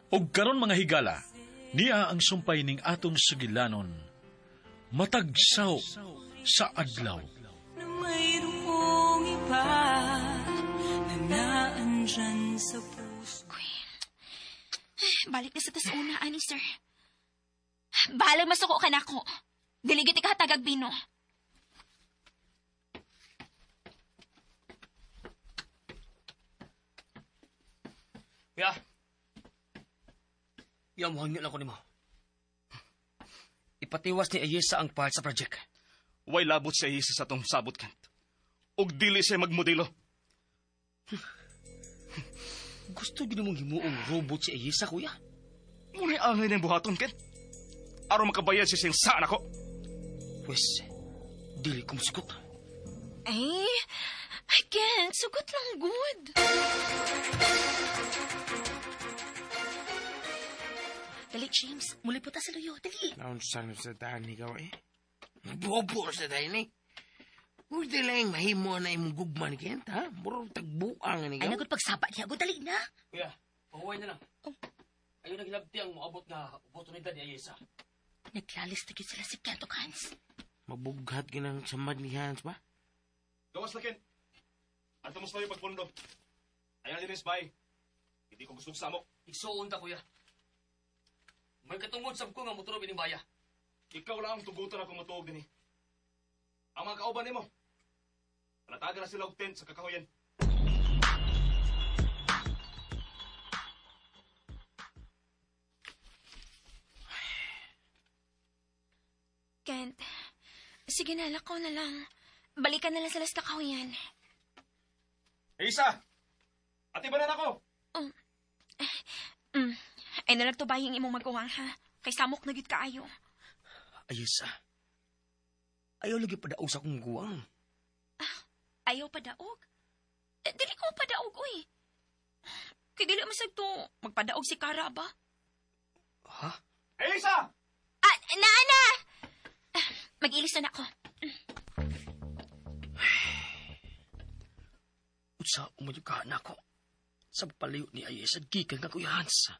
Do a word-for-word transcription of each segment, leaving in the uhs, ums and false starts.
Og karon mga higala, niya ang sumpay ning atong sugilanon, matagsaw sa adlaw. Na mayroong iba na naandyan sa puso. Balik na sa tas una, ani sir. Balag masuko ka na ko. Diligit ika tagag bino. Ya. Yamuhan niyo lang ko ni mo. Ipatiwas ni Ayesa ang part sa project. Way labot si Ayesa sa tong sabot kant. Og dili siya magmodelo. Gusto gina mong himuong robot si Ayesa, kuya? Muna angay ng buhaton, Ken. Araw makabayad siya siyang saan ako. Pwes, dili ko masugot. Ay, I can't. Sugot lang good. Dali, James. Muli po ta sa luyo. Dali. Naunsan sa tahan ni gawa eh. Bobo sa tahan ni. Pwede lang mahimo na imong gugman kent, ha? Murag tagbuang ni Ay, gawa. nagod pagsapa niya. Good, dali na. Kuya, pahuway na lang. Oh. Ayaw naglabti ang maabot na oportunidad ni Ayesa. Naglalis na gyud sila si Kento Hans. Mabughat ginang samad ni Hans ba? Gawas na, Ken. Anto mo sa tayo pagpundo. Ayaw din isbay. Hindi ko gusto sa mo. Igsuon ta, kuya. May katungod sab ko nga motoro binibaya. Ikaw lang ang tugutan akong matuog din eh. Ang mga kauban ni mo. Palatagan na sila og tent sa kakahuyan. Kent, sige na, lakaw na lang. Balikan na lang sila sa kakahuyan. Ayesa! Ati ba na ako? Um, mm, ay nalagtubaying imong magawang ha. Kay samok na gid kaayo. Ayesa. Ayaw lagi padaog sa akong guwang. Ah, ayaw padaog? Eh, dili ko padaog, uy. Kay dili masag to magpadaog si Kara ba? Ha? Ayesa! Ah, naana! Ah, mag-ilis na ako. Utsa umayugahan ako. Sa palayo ni Ayesa, gikan nga Kuya Hans.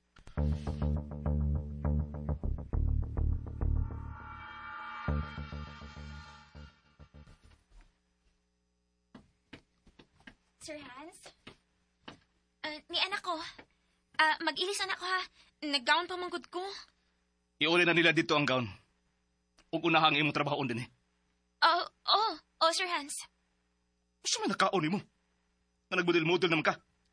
Sir Hans? Uh, ni anak ko. Uh, mag-ilis anak ko ha. Nag-gown pa manggod ko. Iuli na nila dito ang gown. Ug unahang imong trabaho din eh. Oh, oh, oh, Sir Hans. Gusto man nakaon ni mo? Na nagmodel-model naman ka?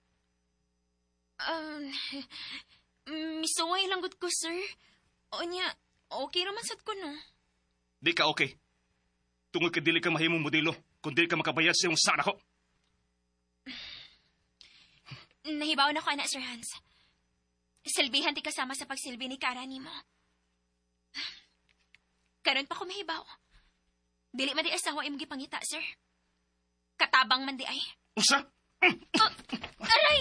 Um, misuway lang gud ko, sir. O niya, okay raman sad ko, no? Di ka okay. Tungod ka dili ka mahimong modelo kung dili ka makabayad sa iyong sana ko. Nahibaw na ko, anak, Sir Hans. Silbihan ti kasama sa pagsilbi ni Kara ni mo. Karon pa ko mahibaw. Dili man di asawa imong gipangita, sir. Katabang man di ay. Usa? Oh, aray!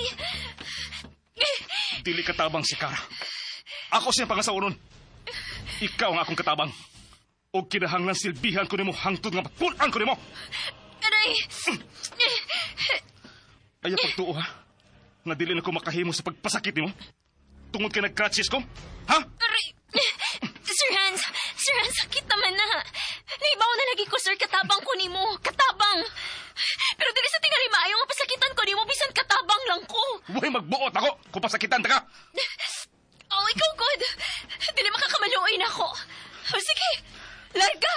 Dili katabang si Kara. Ako siyang pangasawa nun. Ikaw ang akong katabang. O kinahanglan silbihan ko nimo hangtod nga patpulan ko nimo. Aray! Ayaw pagtuo ha. Nga dili na ko makahimo sa pagpasakit nimo. Tungod ka nagkatsis ko. Ha? Aray! Sir Hans! Sir Hans, sakit naman na. Naibaw na lagi ko, sir. Katabang ko ni mo. Katabang. Pero dili sa tingali maayo nga pasakitan ko ni mo. Bisan katabang lang ko. Huwag magbuot ako kung pasakitan ta ka. Oh, ikaw, God. Dili makakamaluoy na ako. Oh, sige. Larga.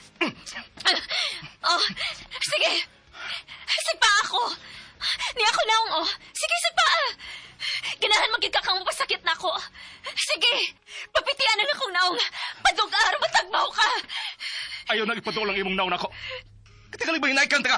Oh, sige. Sigpa ako. Ni ako naong, oh. Sige, sigpa. Ganahan magigakang mapasakit na ako. Sige. Papitian na akong naong. Padugar, matagbaw ka. Ayaw na ipadulang imong naon ako. Katigaling ba hinaikan ta ka?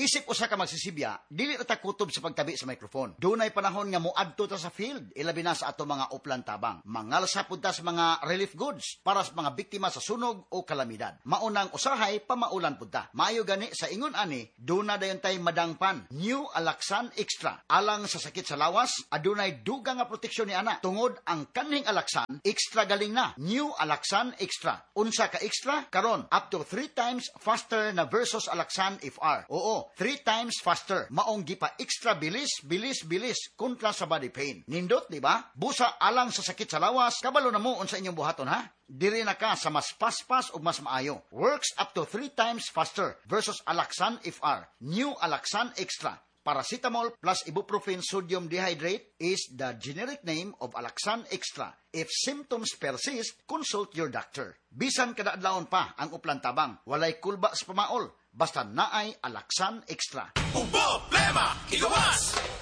Isip usa ka magsisibya, dili ra ta kutob sa pagtabi sa microphone. Dunay panahon nga moadto ta sa field, ilabi na sa ato mga uplan tabang. Mangalsa pud ta sa mga relief goods para sa mga biktima sa sunog o kalamidad. Maunang usahay pamaulan pud ta. Maayo gani sa ingon ani, duna dayon tay madangpan. New Alaxan Extra. Alang sa sakit sa lawas, adunay dugang nga proteksyon ni ana. Tungod ang kanhing Alaxan, extra galing na. New Alaxan Extra. Unsa ka extra? Karon up to three times faster na versus Alaxan F R. Oo, three times faster. Maong gipa extra bilis, bilis, bilis kontra sa body pain. Nindot, di ba? Busa alang sa sakit sa lawas, kabalo na mo unsa inyong buhaton ha? Diri na ka sa mas paspas o mas maayo. Works up to three times faster versus Alaxan F R. New Alaxan Extra. Paracetamol plus ibuprofen sodium dehydrate is the generic name of Alaxan Extra. If symptoms persist, consult your doctor. Bisan kada adlawon pa ang uplan tabang, walay kulba sa pamaol, basta naay Alaxan Extra. Un problema, igawas!